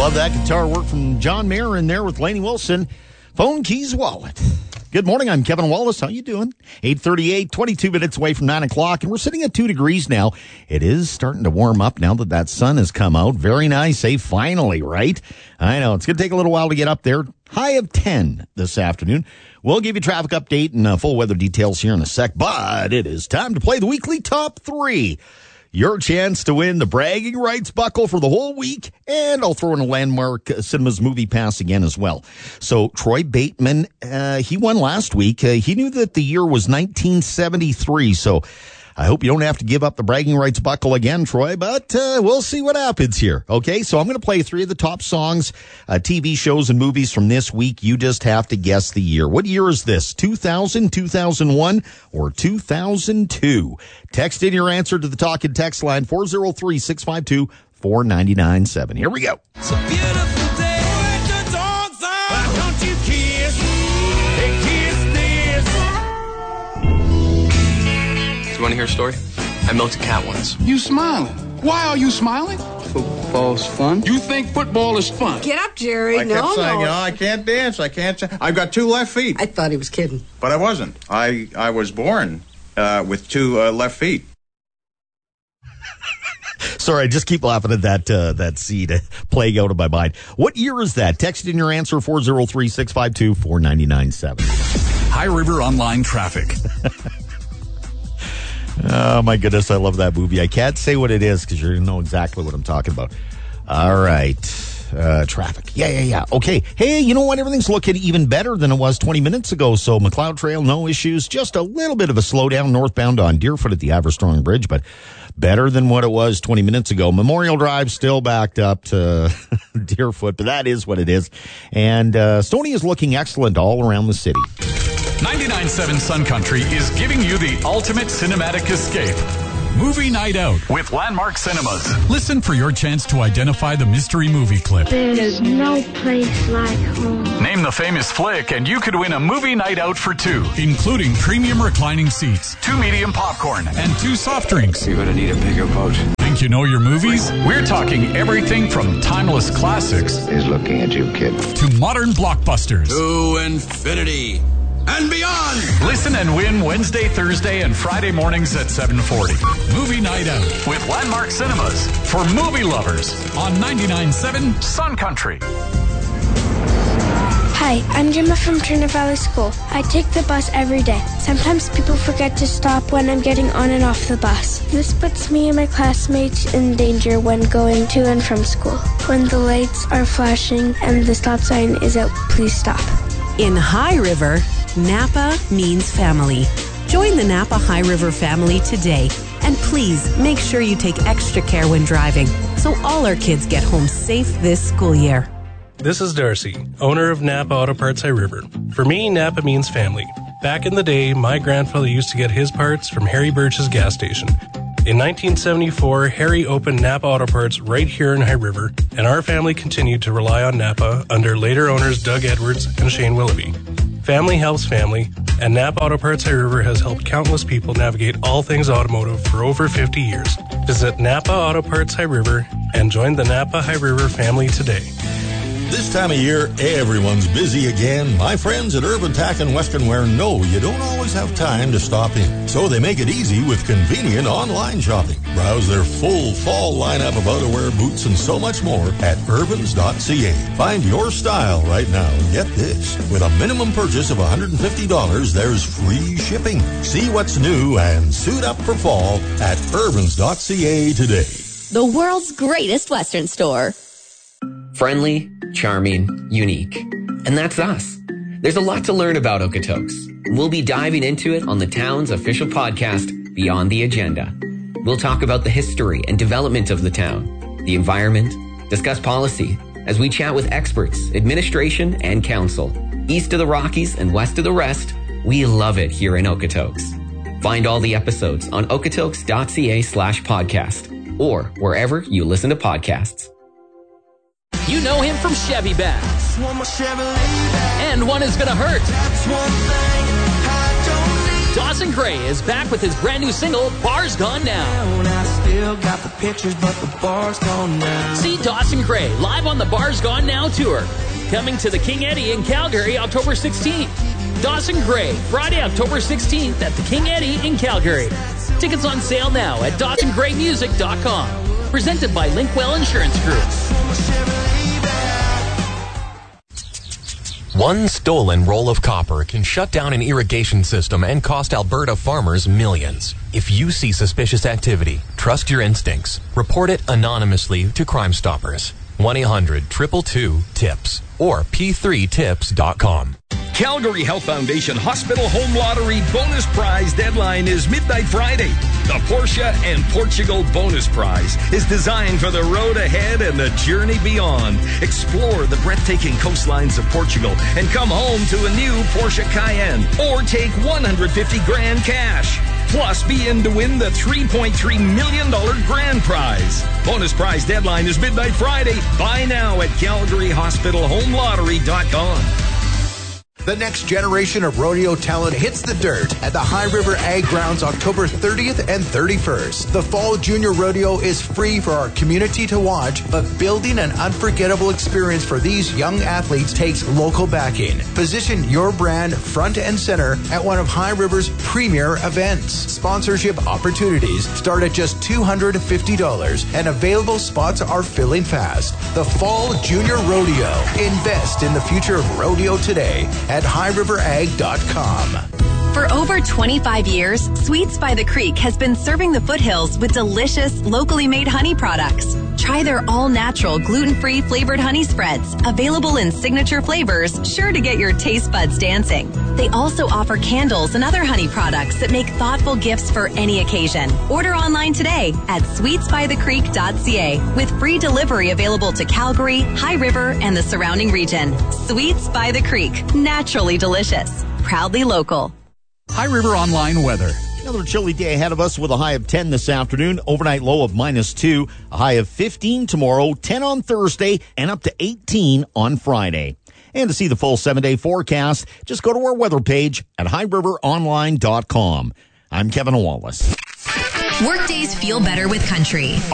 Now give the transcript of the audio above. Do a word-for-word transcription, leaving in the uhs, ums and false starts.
Love that guitar work from John Mayer in there with Lainey Wilson. Phone, keys, wallet. Good morning. I'm Kevin Wallace. How you doing? eight thirty-eight, twenty-two minutes away from nine o'clock, and we're sitting at two degrees now. It is starting to warm up now that that sun has come out. Very nice. Hey, finally, right? I know. It's going to take a little while to get up there. High of ten this afternoon. We'll give you traffic update and uh, full weather details here in a sec, but it is time to play the weekly top three. Your chance to win the bragging rights buckle for the whole week, and I'll throw in a Landmark Cinemas movie pass again as well. So Troy Bateman, uh, he won last week. Uh, he knew that the year was nineteen seventy-three, so I hope you don't have to give up the bragging rights buckle again, Troy, but uh, we'll see what happens here. Okay, so I'm going to play three of the top songs, uh, T V shows and movies from this week. You just have to guess the year. What year is this? two thousand, two thousand one, or two thousand two? Text in your answer to the talk and text line four oh three, six five two, four nine nine seven. Here we go. It's a beautiful day. Let the dogs out. Why don't you kiss? Hey, kiss this. Do you want to hear a story? I milked a cat once. You smiling? Why are you smiling? Football's fun. You think football is fun? Get up, Jerry. I no, kept saying, no. you know, I can't dance. I can't. Ch- I've got two left feet. I thought he was kidding. But I wasn't. I, I was born uh, with two uh, left feet. Sorry, I just keep laughing at that uh, that seed playing out of my mind. What year is that? Text in your answer, four oh three, six five two, four nine nine seven. High River Online Traffic. Oh, my goodness, I love that movie. I can't say what it is because you know exactly what I'm talking about. All right. Uh, traffic. Yeah, yeah, yeah. Okay. Hey, you know what? Everything's looking even better than it was twenty minutes ago. So McLeod Trail, no issues. Just a little bit of a slowdown northbound on Deerfoot at the Averstrong Bridge, but better than what it was twenty minutes ago. Memorial Drive still backed up to Deerfoot, but that is what it is. And uh, Stoney is looking excellent all around the city. ninety-nine point seven Sun Country is giving you the ultimate cinematic escape. Movie Night Out with Landmark Cinemas. Listen for your chance to identify the mystery movie clip. There's no place like home. Name the famous flick and you could win a movie night out for two, including premium reclining seats, two medium popcorn, and two soft drinks. You're going to need a bigger boat. Think you know your movies? We're talking everything from timeless classics He's looking at you, kid. to modern blockbusters. To infinity and beyond. Listen and win Wednesday, Thursday, and Friday mornings at seven forty. Movie Night Out with Landmark Cinemas for movie lovers on ninety-nine point seven Sun Country. Hi, I'm Gemma from Turner Valley School. I take the bus every day. Sometimes people forget to stop when I'm getting on and off the bus. This puts me and my classmates in danger when going to and from school. When the lights are flashing and the stop sign is out, please stop. In High River, Napa means family. Join the Napa High River family today. And please make sure you take extra care when driving so all our kids get home safe this school year. This is Darcy, owner of Napa Auto Parts High River. For me, Napa means family. Back in the day, my grandfather used to get his parts from Harry Birch's gas station. In nineteen seventy-four, Harry opened Napa Auto Parts right here in High River, and our family continued to rely on Napa under later owners Doug Edwards and Shane Willoughby. Family helps family, and Napa Auto Parts High River has helped countless people navigate all things automotive for over fifty years. Visit Napa Auto Parts High River and join the Napa High River family today. This time of year, everyone's busy again. My friends at Urban Tack and Western Wear know you don't always have time to stop in. So they make it easy with convenient online shopping. Browse their full fall lineup of outerwear, boots, and so much more at urbans dot c a. Find your style right now. Get this. With a minimum purchase of one hundred fifty dollars, there's free shipping. See what's new and suit up for fall at urbans dot c a today. The world's greatest Western store. Friendly, charming, unique. And that's us. There's a lot to learn about Okotoks. We'll be diving into it on the town's official podcast, Beyond the Agenda. We'll talk about the history and development of the town, the environment, discuss policy, as we chat with experts, administration, and council. East of the Rockies and west of the rest, we love it here in Okotoks. Find all the episodes on okotoks dot c a slash podcast or wherever you listen to podcasts. You know him from Chevy Bags. And One Is Gonna Hurt. Dawson Gray is back with his brand new single, Bars Gone Now. still got the pictures, but the bar's gone now. See Dawson Gray live on the Bars Gone Now tour. Coming to the King Eddie in Calgary, October sixteenth. Dawson Gray, Friday, October sixteenth at the King Eddie in Calgary. Tickets on sale now at dawson gray music dot com. Presented by Linkwell Insurance Group. One stolen roll of copper can shut down an irrigation system and cost Alberta farmers millions. If you see suspicious activity, trust your instincts. Report it anonymously to Crime Stoppers. one eight hundred two two two TIPS or p three tips dot com. Calgary Health Foundation Hospital Home Lottery bonus prize deadline is midnight Friday. The Porsche and Portugal bonus prize is designed for the road ahead and the journey beyond. Explore the breathtaking coastlines of Portugal and come home to a new Porsche Cayenne or take one hundred fifty grand cash. Plus, be in to win the three point three million dollars grand prize. Bonus prize deadline is midnight Friday. Buy now at calgary hospital home lottery dot com. The next generation of rodeo talent hits the dirt at the High River Ag Grounds October thirtieth and thirty-first. The Fall Junior Rodeo is free for our community to watch, but building an unforgettable experience for these young athletes takes local backing. Position your brand front and center at one of High River's premier events. Sponsorship opportunities start at just two hundred fifty dollars and available spots are filling fast. The Fall Junior Rodeo. Invest in the future of rodeo today at high river ag dot com. For over twenty-five years, Sweets by the Creek has been serving the foothills with delicious, locally made honey products. Try their all-natural, gluten-free flavored honey spreads, available in signature flavors, sure to get your taste buds dancing. They also offer candles and other honey products that make thoughtful gifts for any occasion. Order online today at sweets by the creek dot c a with free delivery available to Calgary, High River, and the surrounding region. Sweets by the Creek, naturally delicious. Proudly local. High River Online weather. Another chilly day ahead of us with a high of ten this afternoon, overnight low of minus two, a high of fifteen tomorrow, ten on Thursday, and up to eighteen on Friday. And to see the full seven-day forecast, just go to our weather page at high river online dot com. I'm Kevin Wallace. Workdays feel better with country.